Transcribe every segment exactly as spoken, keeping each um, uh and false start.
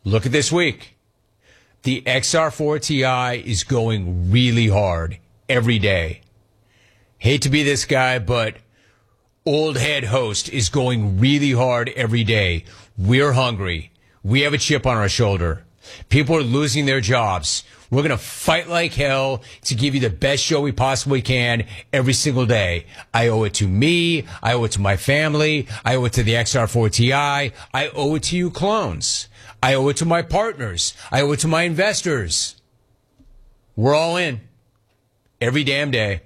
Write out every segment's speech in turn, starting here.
Look at this week. The X R four Ti is going really hard every day. Hate to be this guy, but old head host is going really hard every day. We're hungry. We have a chip on our shoulder. People are losing their jobs. We're going to fight like hell to give you the best show we possibly can every single day. I owe it to me. I owe it to my family. I owe it to the X R four Ti. I owe it to you clones. I owe it to my partners. I owe it to my investors. We're all in. Every damn day.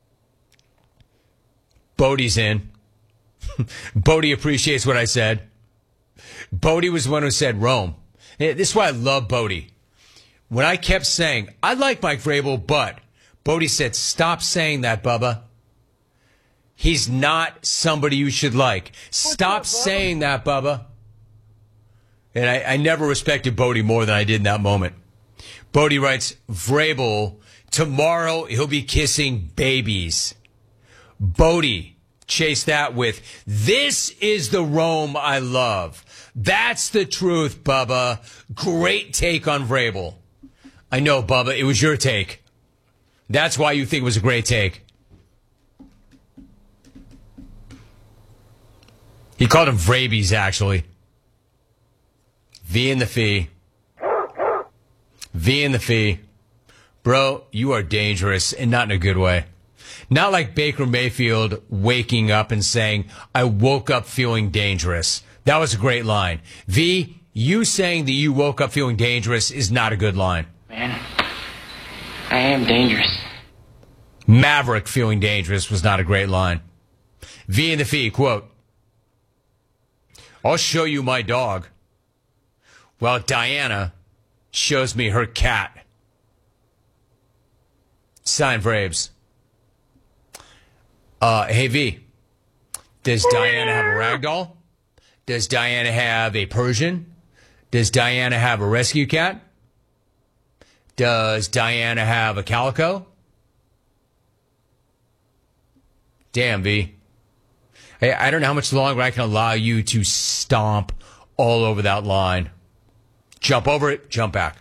Bodie's in. Bodie appreciates what I said. Bodie was the one who said Rome. This is why I love Bodie. When I kept saying, I like Mike Vrabel, but Bodie said, stop saying that, Bubba. He's not somebody you should like. Stop saying that, Bubba. And I, I never respected Bodie more than I did in that moment. Bodie writes, Vrabel, tomorrow he'll be kissing babies. Bodie chased that with, this is the Rome I love. That's the truth, Bubba. Great take on Vrabel. I know, Bubba, it was your take. That's why you think it was a great take. He called him Vrabies, actually. V in the fee. V in the fee. Bro, you are dangerous, and not in a good way. Not like Baker Mayfield waking up and saying, I woke up feeling dangerous. That was a great line. V, you saying that you woke up feeling dangerous is not a good line. Man, I am dangerous. Maverick feeling dangerous was not a great line. V in the fee, quote, I'll show you my dog. Well, Diana shows me her cat. Sign Vrabes. Uh, hey, V, does Diana have a ragdoll? Does Diana have a Persian? Does Diana have a rescue cat? Does Diana have a calico? Damn, V. Hey, I don't know how much longer I can allow you to stomp all over that line. Jump over it, jump back.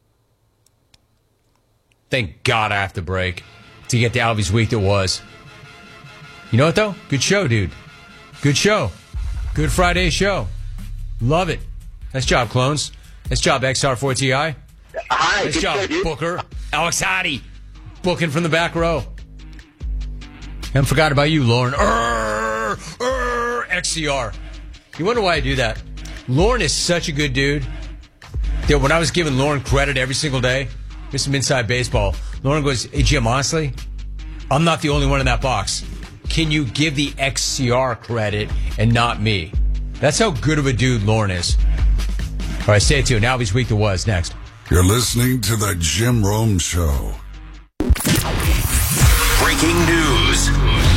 Thank God I have to break to get the Alvy's week that was. You know what, though? Good show, dude. Good show. Good Friday show. Love it. Nice job, clones. Nice job, X R four Ti. Hi. Nice job, show, Booker. Alex Hattie. Booking from the back row. Haven't forgot about you, Lauren. Urgh, urgh, X C R. You wonder why I do that? Lauren is such a good dude that when I was giving Lauren credit every single day, here's some inside baseball. Lauren goes, hey, Jim, honestly, I'm not the only one in that box. Can you give the X C R credit and not me? That's how good of a dude Lauren is. All right, stay tuned. Alvy's week that was next. You're listening to the Jim Rome Show. Breaking news.